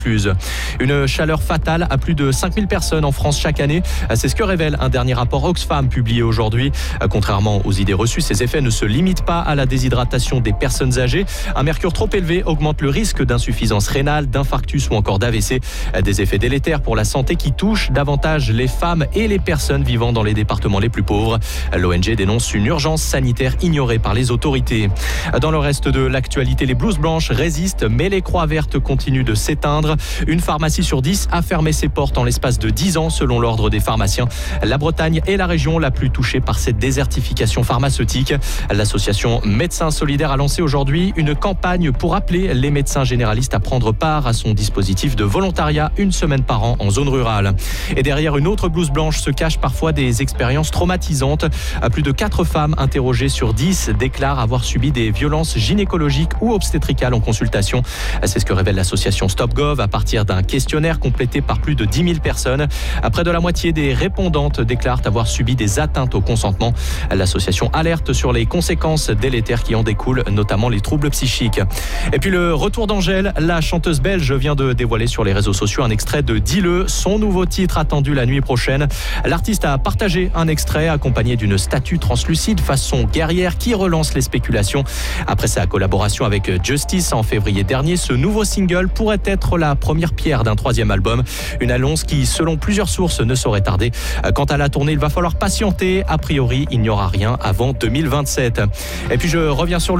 Une chaleur fatale à plus de 5000 personnes en France chaque année. C'est ce que révèle un dernier rapport Oxfam publié aujourd'hui. Contrairement aux idées reçues, ces effets ne se limitent pas à la déshydratation des personnes âgées. Un mercure trop élevé augmente le risque d'insuffisance rénale, d'infarctus ou encore d'AVC. Des effets délétères pour la santé qui touchent davantage les femmes et les personnes vivant dans les départements les plus pauvres. L'ONG dénonce une urgence sanitaire ignorée par les autorités. Dans le reste de l'actualité, les blouses blanches résistent, mais les croix vertes continuent de s'éteindre. Une pharmacie sur 10 a fermé ses portes en l'espace de 10 ans selon l'ordre des pharmaciens. La Bretagne est la région la plus touchée par cette désertification pharmaceutique. L'association Médecins Solidaires a lancé aujourd'hui une campagne pour appeler les médecins généralistes à prendre part à son dispositif de volontariat une semaine par an en zone rurale. Et derrière une autre blouse blanche se cachent parfois des expériences traumatisantes. Plus de 4 femmes interrogées sur 10 déclarent avoir subi des violences gynécologiques ou obstétricales en consultation. C'est ce que révèle l'association StopGov à partir d'un questionnaire complété par plus de 10 000 personnes. Près de la moitié des répondantes déclarent avoir subi des atteintes au consentement. L'association alerte sur les conséquences délétères qui en découlent, notamment les troubles psychiques. Et puis le retour d'Angèle, la chanteuse belge vient de dévoiler sur les réseaux sociaux un extrait de Dis-le, son nouveau titre attendu la nuit prochaine. L'artiste a partagé un extrait accompagné d'une statue translucide façon guerrière qui relance les spéculations. Après sa collaboration avec Justice en février dernier, ce nouveau single pourrait être la première pierre d'un 3e album. Une annonce qui, selon plusieurs sources, ne saurait tarder. Quant à la tournée, il va falloir patienter. A priori, il n'y aura rien avant 2027. Et puis je reviens sur le